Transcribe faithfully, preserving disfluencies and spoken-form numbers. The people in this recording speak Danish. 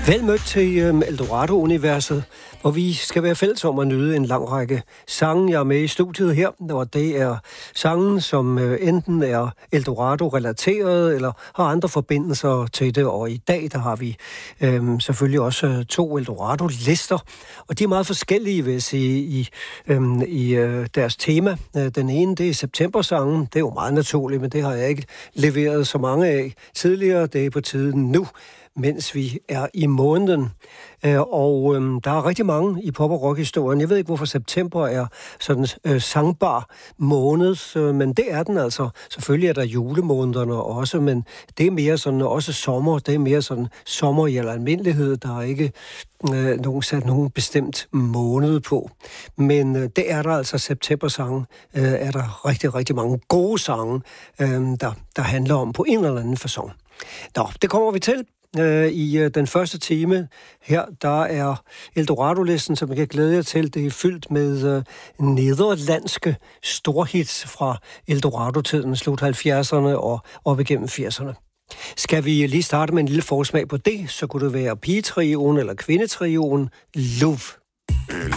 Vel mødt til øhm, Eldorado-universet, hvor vi skal være fælles om at nyde en lang række sange. Jeg er med i studiet her, og det er sange, som øh, enten er Eldorado-relateret eller har andre forbindelser til det. Og i dag, der har vi øhm, selvfølgelig også øh, to Eldorado-lister, og de er meget forskellige, vil jeg sige, i, øhm, i øh, deres tema. Den ene, det er september-sangen. Det er jo meget naturligt, men det har jeg ikke leveret så mange af tidligere. Det er på tiden nu, mens vi er i måneden. Og øhm, der er rigtig mange i pop- og rock-historien. Jeg ved ikke, hvorfor september er sådan en øh, sangbar måned, øh, men det er den altså. Selvfølgelig er der julemånederne også, men det er mere sådan, også sommer, det er mere sådan sommer i almindelighed. Der er ikke øh, nogen sat nogen bestemt måned på. Men øh, det er der altså, september-sange, øh, er der rigtig, rigtig mange gode sange, øh, der, der handler om på en eller anden facon. Nå, det kommer vi til. I den første time her, der er Eldorado-listen, som jeg kan glæde jer til. Det er fyldt med uh, nederlandske storhits fra Eldorado-tiden, slut halvfjerdserne og op igennem firserne. Skal vi lige starte med en lille forsmag på det, så kunne det være pigetrioen eller kvindetrioen Love.